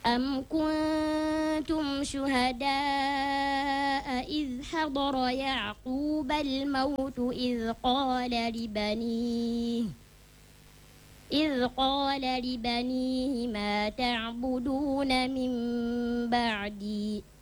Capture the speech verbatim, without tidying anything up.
أم كنتم شهداء إذ حضر يعقوب الموت إذ قال لبنيه إذ قال لبنيه ما تعبدون من بعدي